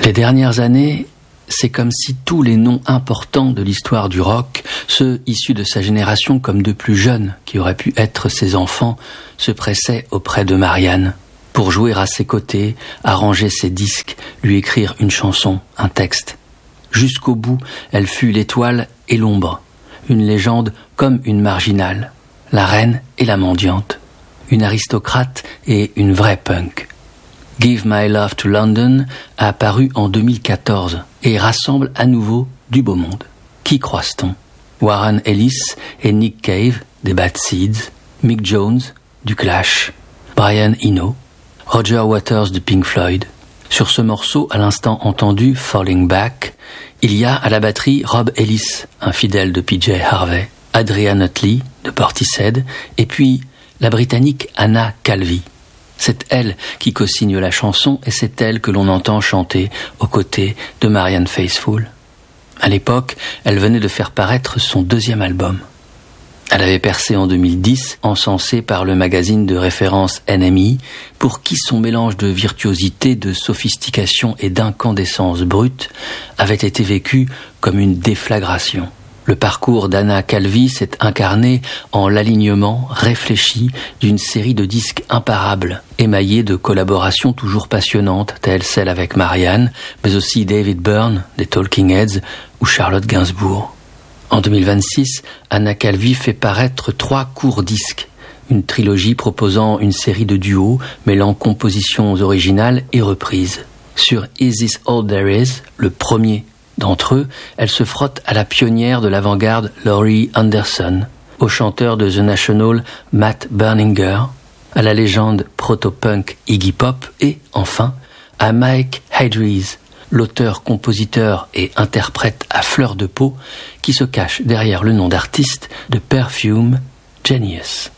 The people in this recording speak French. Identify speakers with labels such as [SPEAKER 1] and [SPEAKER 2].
[SPEAKER 1] Des dernières années, c'est comme si tous les noms importants de l'histoire du rock, ceux issus de sa génération comme de plus jeunes qui auraient pu être ses enfants, se pressaient auprès de Marianne pour jouer à ses côtés, arranger ses disques, lui écrire une chanson, un texte. Jusqu'au bout, elle fut l'étoile et l'ombre, une légende comme une marginale, la reine et la mendiante, une aristocrate et une vraie punk. Give My Love to London a apparu en 2014 et rassemble à nouveau du beau monde. Qui croise-t-on ? Warren Ellis et Nick Cave des Bad Seeds, Mick Jones du Clash, Brian Eno, Roger Waters de Pink Floyd. Sur ce morceau, à l'instant entendu, Falling Back, il y a à la batterie Rob Ellis, un fidèle de PJ Harvey, Adrian Utley de Portishead, et puis la Britannique Anna Calvi. C'est elle qui co-signe la chanson et c'est elle que l'on entend chanter aux côtés de Marianne Faithfull. À l'époque, elle venait de faire paraître son deuxième album. Elle avait percé en 2010, encensée par le magazine de référence NME, pour qui son mélange de virtuosité, de sophistication et d'incandescence brute avait été vécu comme une déflagration. Le parcours d'Anna Calvi s'est incarné en l'alignement réfléchi d'une série de disques imparables, émaillés de collaborations toujours passionnantes, telles celles avec Marianne, mais aussi David Byrne, des Talking Heads, ou Charlotte Gainsbourg. En 2026, Anna Calvi fait paraître 3 courts disques, une trilogie proposant une série de duos mêlant compositions originales et reprises. Sur Is This All There Is, le premier d'entre eux, elle se frotte à la pionnière de l'avant-garde Laurie Anderson, au chanteur de The National Matt Berninger, à la légende proto-punk Iggy Pop et, enfin, à Mike Hedges, l'auteur, compositeur et interprète à fleur de peau qui se cache derrière le nom d'artiste de Perfume Genius.